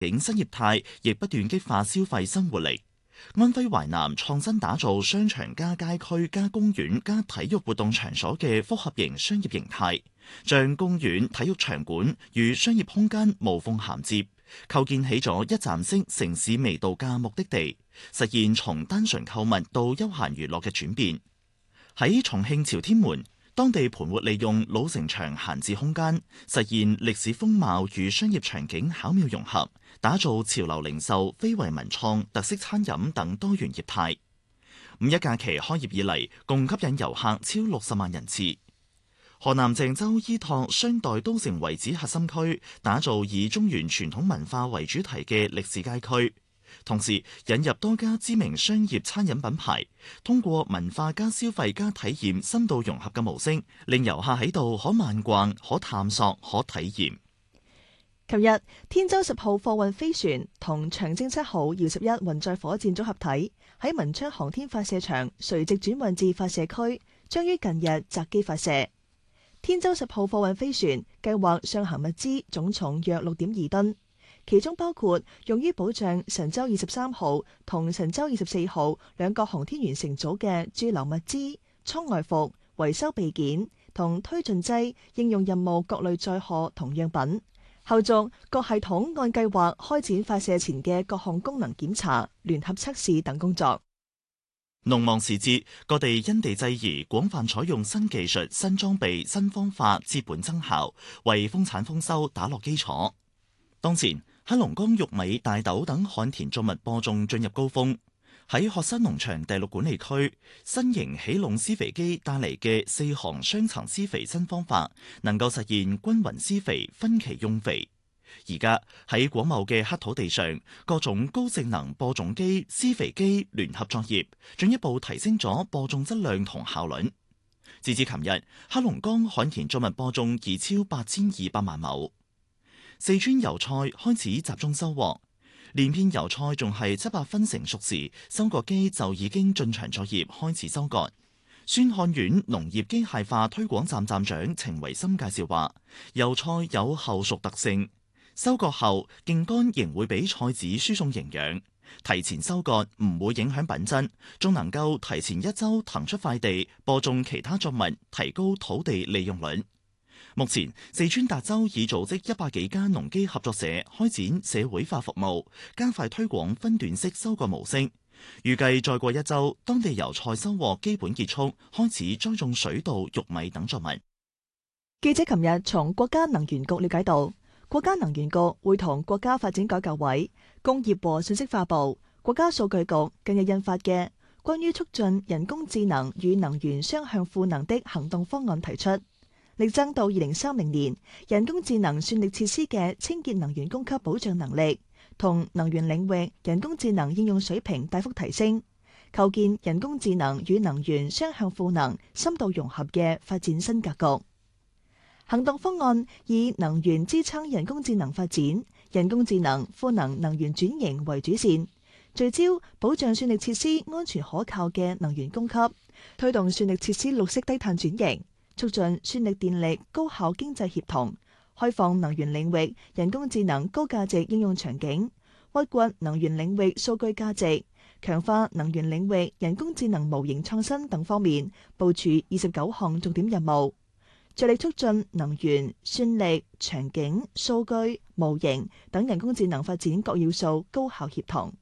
境新業態亦不斷激化消費新活力。安徽淮南創新打造商場加街區加公園加體育活動場所嘅複合型商業形態，將公園體育場館與商業空間無縫銜接，構建起咗一站式城市微度假目的地，實現從單純購物到休閒娛樂嘅轉變。喺重慶朝天門，當地盤活利用老城牆閒置空間，實現歷史風貌與商業場景巧妙融合，打造潮流零售、非遺文創、特色餐飲等多元業態。五一假期開業以嚟，共吸引遊客超60萬人次。河南鄭州依託商代都城遺址核心區，打造以中原傳統文化為主題嘅歷史街區，同時引入多家知名商業餐飲品牌，通過文化加消費加體驗深度融合嘅模式，令遊客喺度可慢逛、可探索、可體驗。 琴日，天舟10號貨運飛船同長征7號遙11運載火箭組合體喺文昌航天發射場垂直轉運至發射區，將於近日擇機發射。天舟10號貨運飛船計劃上行物資總重約6.2噸，其中包括用於保障神舟23號同神舟24號兩個航天員乘組嘅駐留物資、艙外服、維修備件同推進劑應用任務各類載荷同樣品。後續各系統按計劃開展發射前嘅各項功能檢查、聯合測試等工作。 農忙時節，各地因地制宜，廣泛採用新技術、新裝備、新方法，資本增效，為豐產豐收打落基礎。當前，黑龍江玉米、大豆等旱田作物播種進入高峰。喺鶴山農場第6管理區，新型起籠施肥機帶嚟嘅4行雙層施肥新方法，能夠實現均勻施肥、分期用肥。而家喺廣袤嘅黑土地上，各種高性能播種機、施肥機聯合作業，進一步提升咗播種質量同效率。截至琴日，黑龍江旱田作物播種已超8200萬畝。四川油菜開始集中收穫。連片油菜仲係7、8分成熟時，收割機就已經進場作業開始收割。宣漢縣農業機械化推廣站站長程維森介紹話，油菜有後熟特性，收割後莖乾仍會俾菜籽輸送營養，提前收割唔會影響品質，仲能夠提前1週騰出塊地播種其他作物，提高土地利用率。目前，四川達州已組織100幾間農機合作社開展社會化服務，加快推廣分段式收割模式。預計再過1週，當地油菜收穫基本結束，開始栽種水稻、玉米等作物。 記者琴日從國家能源局了解到，國家能源局會同國家發展改革委、工業和信息化部、國家數據局近日印發嘅關於促進人工智能與能源雙向賦能的行動方案提出，力爭到2030年，人工智能算力設施嘅清潔能源供給保障能力同能源領域人工智能應用水平大幅提升，構建人工智能與能源雙向賦能、深度融合嘅發展新格局。行動方案以能源支撐人工智能發展、人工智能賦能能源轉型為主線，聚焦保障算力設施安全可靠嘅能源供給，推動算力設施綠色低碳轉型，促進算力電力高效經濟協同，開放能源領域人工智能高價值應用場景，挖掘能源領域數據價值，強化能源領域人工智能模型創新等方面，部署29項重點任務，着力促進能源、算力、場景、數據、模型等人工智能發展各要素高效協同。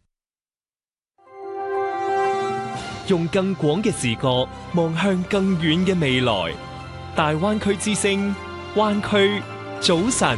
用更廣嘅視角望向更遠嘅未來。大灣區之聲，灣區早晨。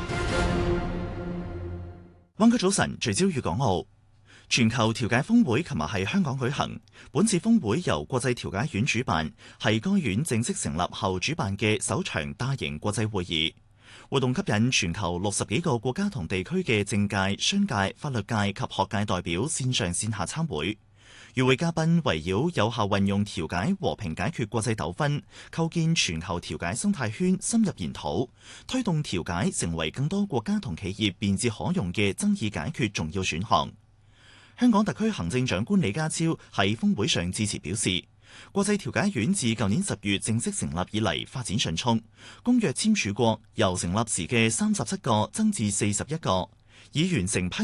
灣區早晨聚焦粵港澳。全球調解峰會琴日喺香港舉行，本次峰會由國際調解院主辦，係該院正式成立後主辦嘅首場大型國際會議。活動吸引全球60幾個國家同地區嘅政界、商界、法律界及學界代表線上線下參會。與會嘉賓圍繞有效運用調解和平解決國際糾紛，構建全球調解生態圈，深入研討，推動調解成為更多國家同企業便捷可用嘅爭議解決重要選項。香港特區行政長官李家超喺峰會上致辭表示，國際調解院自舊年10月正式成立以嚟發展迅速，公約簽署國由成立時嘅37個增至41個。 已完成批